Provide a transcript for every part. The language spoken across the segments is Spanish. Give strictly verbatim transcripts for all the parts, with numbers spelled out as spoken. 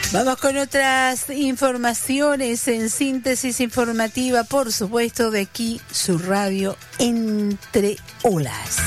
Vamos con otras informaciones en síntesis informativa, por supuesto, de aquí su radio Entre Olas.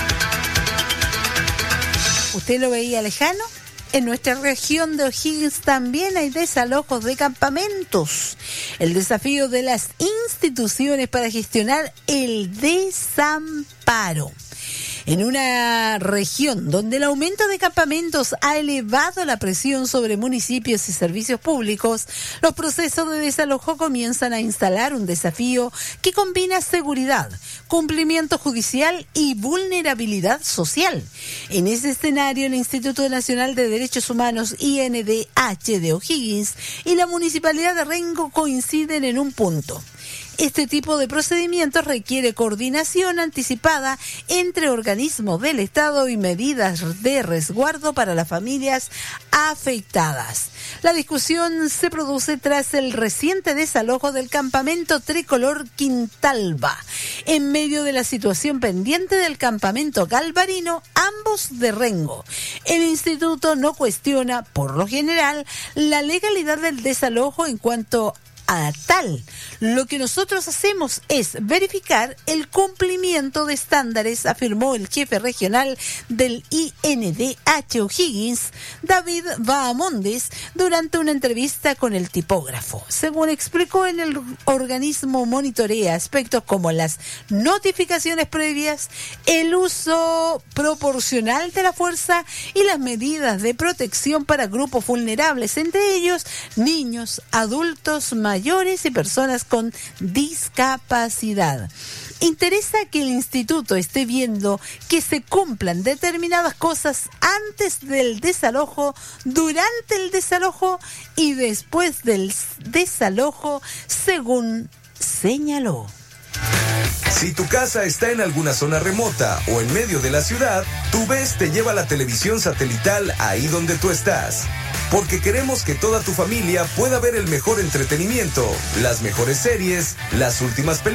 ¿Usted lo veía lejano? En nuestra región de O'Higgins también hay desalojos de campamentos. El desafío de las instituciones para gestionar el desamparo. En una región donde el aumento de campamentos ha elevado la presión sobre municipios y servicios públicos, los procesos de desalojo comienzan a instalar un desafío que combina seguridad, cumplimiento judicial y vulnerabilidad social. En ese escenario, el Instituto Nacional de Derechos Humanos, I N D H de O'Higgins, y la Municipalidad de Rengo coinciden en un punto. Este tipo de procedimientos requiere coordinación anticipada entre organismos del Estado y medidas de resguardo para las familias afectadas. La discusión se produce tras el reciente desalojo del campamento tricolor Quintalba, en medio de la situación pendiente del campamento Galvarino, ambos de Rengo. El instituto no cuestiona, por lo general, la legalidad del desalojo en cuanto a A tal, lo que nosotros hacemos es verificar el cumplimiento de estándares, afirmó el jefe regional del I N D H O'Higgins, David Bahamondes, durante una entrevista con el tipógrafo. Según explicó, en el organismo monitorea aspectos como las notificaciones previas, el uso proporcional de la fuerza y las medidas de protección para grupos vulnerables, entre ellos niños, adultos mayores, mayores y personas con discapacidad. Interesa que el instituto esté viendo que se cumplan determinadas cosas antes del desalojo, durante el desalojo y después del desalojo, según señaló. Si tu casa está en alguna zona remota o en medio de la ciudad, TUVES te lleva la televisión satelital ahí donde tú estás. Porque queremos que toda tu familia pueda ver el mejor entretenimiento, las mejores series, las últimas películas